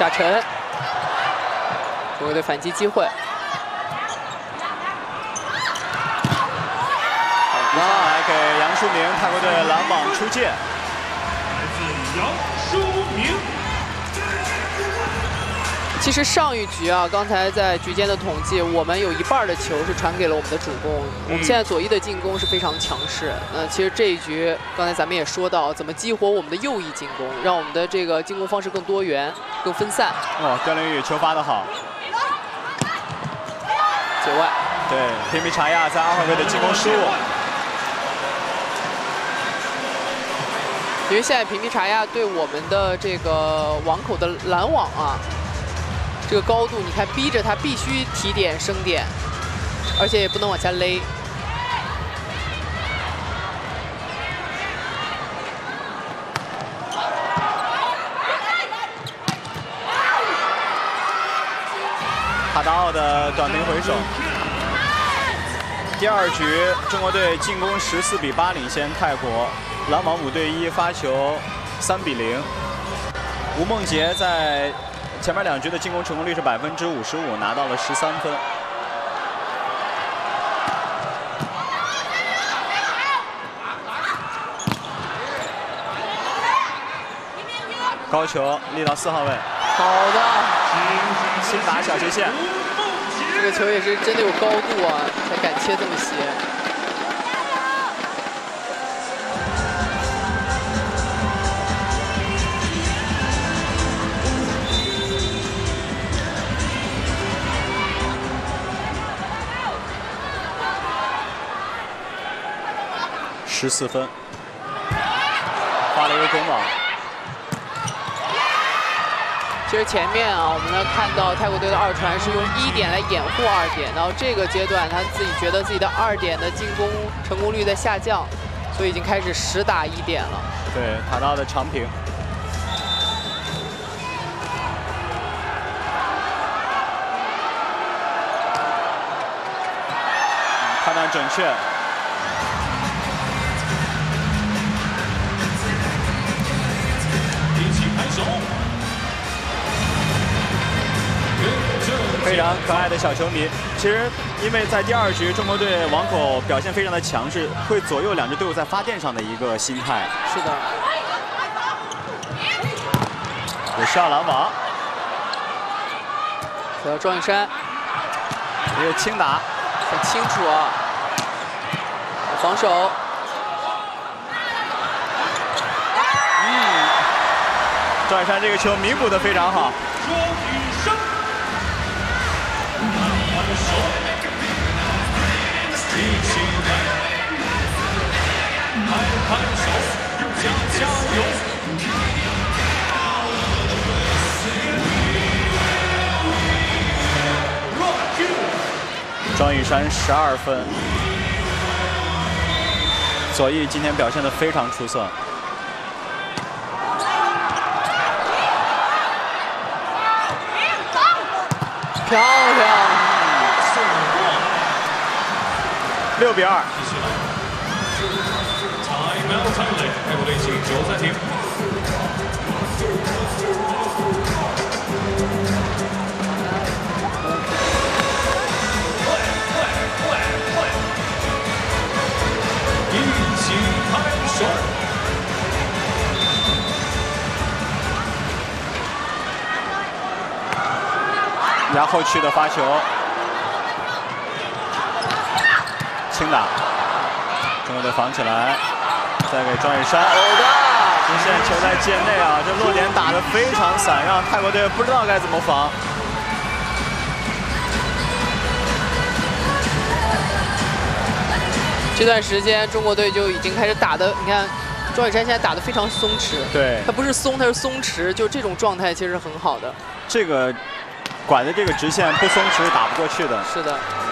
夏晨，中国队反击机会。 上来给杨书明，泰国队拦网出界。 杨书明。 其实上一局啊，刚才在局间的统计，我们有一半的球是传给了我们的主攻。我们现在左翼的进攻是非常强势。其实这一局，刚才咱们也说到，怎么激活我们的右翼进攻，让我们的这个进攻方式更多元、更分散。 哦，刁凌宇球发得好。 界外。 对，皮米查亚在2号位的进攻失误。 因为现在皮米查亚对我们的这个网口的拦网啊。 这个高度，你看，逼着他必须提点升点，而且也不能往下勒。 卡达奥的短平回手。第2局，中国队进攻14比8领先泰国，拦网5对1，发球3比0。吴梦洁在 前面2局的进攻成功率是55%，拿到了13分。高球立到4号位， 好的， 新打小斜线， 这个球也是真的有高度啊，才敢切这么斜。 14分，发了一个公网。 其实前面啊，我们能看到泰国队的2传是用1点来掩护2点，然后这个阶段他自己觉得自己的2点的进攻成功率在下降，所以已经开始10打1点了。 对，塔纳的长平。判断准确。 非常可爱的小球迷。其实，因为在第2局，中国队网口表现非常的强势，会左右2支队伍在发电上的一个心态。 是的。 也是要拦网。 这要庄雨珊， 一个轻打， 很清楚啊。防守。 庄雨珊这个球弥补的非常好。 庄雨珊12分，左翼今天表现得非常出色。 漂亮 ！6比2。 泰国队请求暂停。一起拍手。 压后区的发球，轻打，中国队防起来。 再给庄雨珊， 好的， 直线球在界内啊，这落点打得非常散，让泰国队不知道该怎么防。 这段时间中国队就已经开始打的，你看庄雨珊现在打得非常松弛， 对， 他不是松，他是松弛，就这种状态其实是很好的。 这个拐的这个直线不松弛打不过去的。 是的。